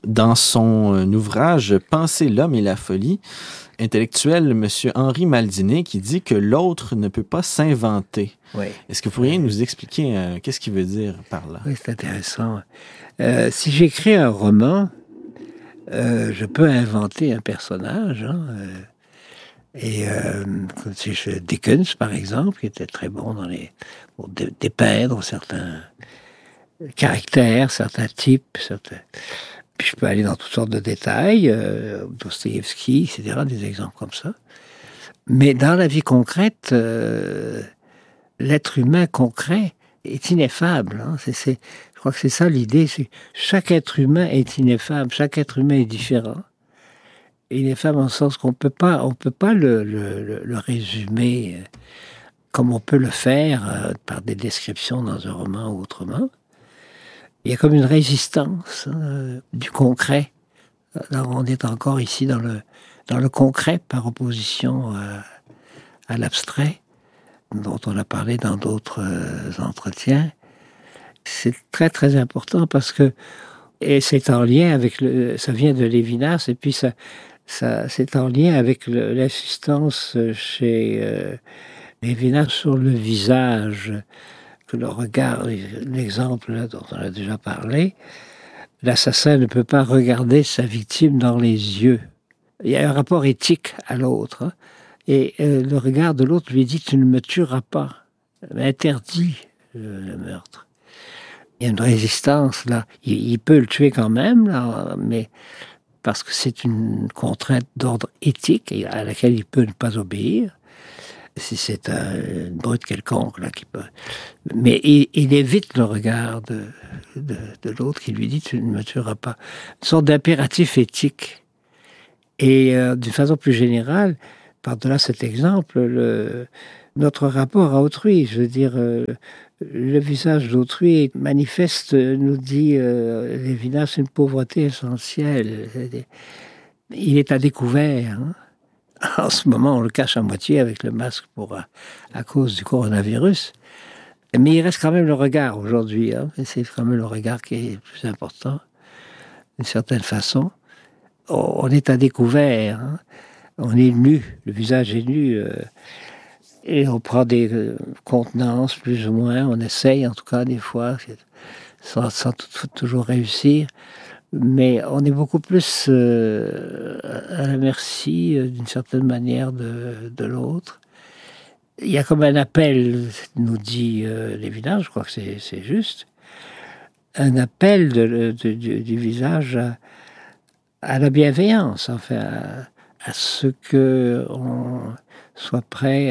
Dans son ouvrage « Penser l'homme et la folie », intellectuel M. Henri Maldiné qui dit que l'autre ne peut pas s'inventer. Oui. Est-ce que vous pourriez nous expliquer qu'est-ce qu'il veut dire par là? Oui, c'est intéressant. Si j'écris un roman, je peux inventer un personnage. Comme si Dickens, par exemple, qui était très bon pour dépeindre certains caractères, certains types, Puis je peux aller dans toutes sortes de détails, Dostoïevski, etc., des exemples comme ça. Mais dans la vie concrète, l'être humain concret est ineffable. Je crois que c'est ça l'idée. Chaque être humain est ineffable, chaque être humain est différent. Ineffable en le sens qu'on peut pas le résumer comme on peut le faire par des descriptions dans un roman ou autrement. Il y a comme une résistance du concret. Alors on est encore ici dans le concret par opposition à l'abstrait, dont on a parlé dans d'autres entretiens. C'est très très important parce que, et c'est en lien avec ça vient de Lévinas, et puis ça c'est en lien avec l'insistance chez Lévinas sur le visage, que le regard, l'exemple là, dont on a déjà parlé, l'assassin ne peut pas regarder sa victime dans les yeux. Il y a un rapport éthique à l'autre. Et le regard de l'autre lui dit « tu ne me tueras pas », interdit le meurtre. Il y a une résistance là. Il peut le tuer quand même, là, mais parce que c'est une contrainte d'ordre éthique à laquelle il peut ne pas obéir. Si c'est une brute quelconque là qui peut. Mais il évite le regard de l'autre qui lui dit « tu ne me tueras pas ». Une sorte d'impératif éthique. Et d'une façon plus générale, par-delà cet exemple, notre rapport à autrui, je veux dire, le visage d'autrui manifeste, nous dit Lévinas, une pauvreté essentielle. Il est à découvert. En ce moment, on le cache à moitié avec le masque à cause du coronavirus. Mais il reste quand même le regard aujourd'hui. Et c'est quand même le regard qui est le plus important, d'une certaine façon. On est à découvert. On est nu, le visage est nu. Et on prend des contenances, plus ou moins. On essaye, en tout cas, des fois, sans toujours réussir. Mais on est beaucoup plus à la merci, d'une certaine manière, de l'autre. Il y a comme un appel, nous dit Lévinas, je crois que c'est juste, un appel du visage à la bienveillance, enfin, à ce qu'on soit prêt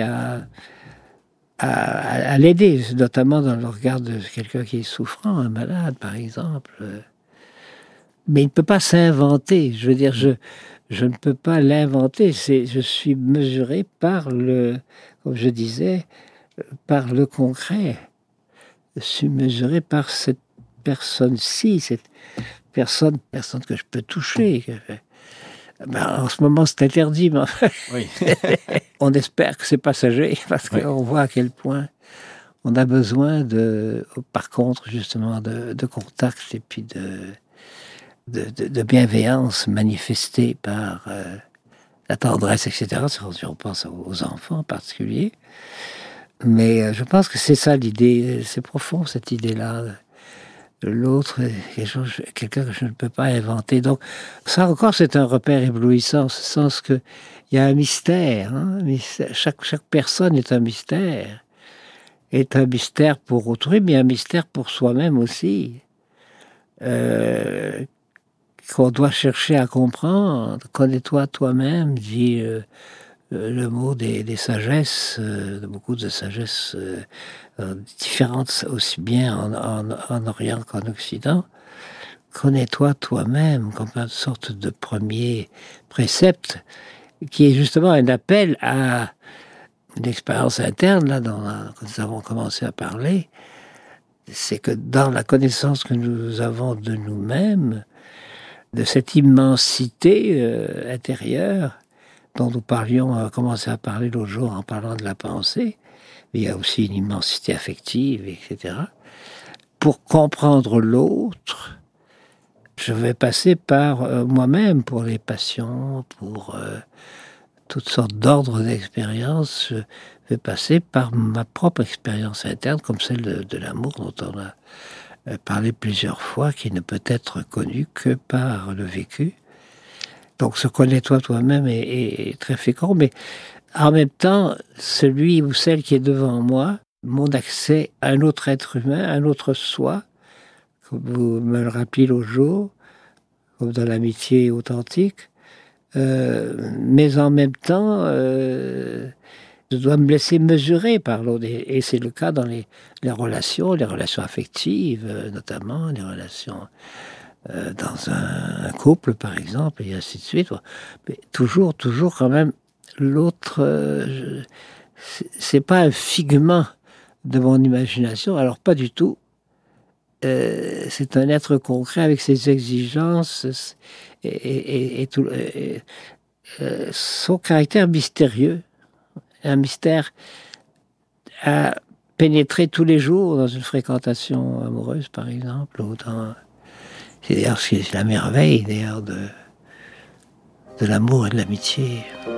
à l'aider, notamment dans le regard de quelqu'un qui est souffrant, un malade, par exemple. Mais il ne peut pas s'inventer. Je veux dire, je ne peux pas l'inventer. Je suis mesuré par comme je disais, par le concret. Je suis mesuré par cette personne-ci, cette personne que je peux toucher. En ce moment, c'est interdit, mais oui. On espère que c'est passager, parce qu'on voit à quel point on a besoin par contre, justement, de contact et puis de bienveillance manifestée par la tendresse, etc. Si on pense aux enfants en particulier. Mais je pense que c'est ça l'idée. C'est profond, cette idée-là. L'autre est quelqu'un que je ne peux pas inventer. Donc, ça encore, c'est un repère éblouissant, en ce sens qu'il y a un mystère. Chaque personne est un mystère. Est un mystère pour autrui, mais un mystère pour soi-même aussi. Qu'on doit chercher à comprendre. Connais-toi toi-même, dit le mot des sagesses, beaucoup de sagesses différentes aussi bien en Orient qu'en Occident. Connais-toi toi-même comme une sorte de premier précepte qui est justement un appel à une expérience interne, là, dont nous avons commencé à parler. C'est que dans la connaissance que nous avons de nous-mêmes, de cette immensité intérieure dont nous commencé à parler l'autre jour en parlant de la pensée, il y a aussi une immensité affective, etc. Pour comprendre l'autre, je vais passer par moi-même pour les passions, pour toutes sortes d'ordres d'expériences. Je vais passer par ma propre expérience interne, comme celle de l'amour dont on a parlé plusieurs fois, qui ne peut être connu que par le vécu. Donc se connaître toi-même est très fécond, mais en même temps, celui ou celle qui est devant moi, mon accès à un autre être humain, un autre soi, comme vous me le rappelez l'autre jour, comme dans l'amitié authentique, mais en même temps, je dois me laisser mesurer par l'autre. Et c'est le cas dans les relations affectives notamment, les relations dans un couple par exemple, et ainsi de suite. Mais toujours quand même, l'autre, c'est pas un figment de mon imagination, alors pas du tout. C'est un être concret avec ses exigences et tout, son caractère mystérieux, un mystère à pénétrer tous les jours dans une fréquentation amoureuse, par exemple, ou dans... C'est d'ailleurs la merveille d'ailleurs de l'amour et de l'amitié.